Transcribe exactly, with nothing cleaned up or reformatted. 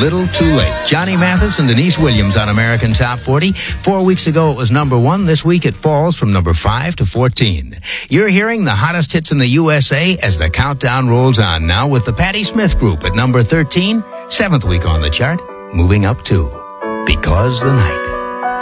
little too late. Johnny Mathis and Denise Williams on American Top forty. Four weeks ago, it was number one. This week, it falls from number five to fourteen. You're hearing the hottest hits in the U S A as the countdown rolls on now with the Patti Smith Group at number thirteen. Seventh week on the chart, moving up two. Because the Night.